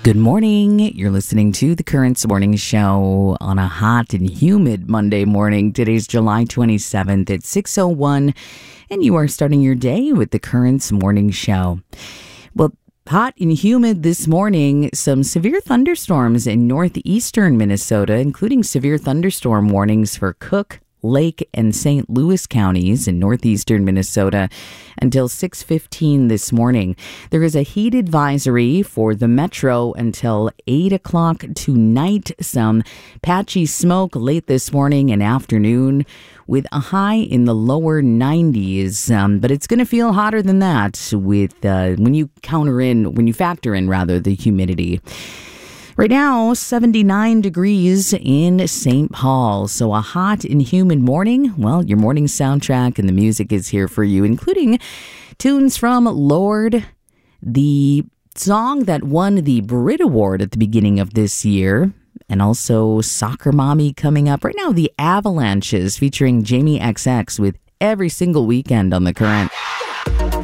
Good morning. You're listening to the Currents Morning Show on a hot and humid Monday morning. Today's July 27th at 6:01, and you are starting your day with the Currents Morning Show. Well, hot and humid this morning. Some severe thunderstorms in northeastern Minnesota, including severe thunderstorm warnings for Cook, Lake, and St. Louis counties in northeastern Minnesota until 6:15 this morning. There is a heat advisory for the metro until 8 o'clock tonight. Some patchy smoke late this morning and afternoon with a high in the lower 90s. But it's going to feel hotter than that with when you factor in the humidity. Right now, 79 degrees in St. Paul. So a hot and humid morning. Well, your morning soundtrack and the music is here for you, including tunes from Lorde, the song that won the Brit Award at the beginning of this year, and also Soccer Mommy coming up. Right now, the Avalanches featuring Jamie XX with Every Single Weekend on The Current.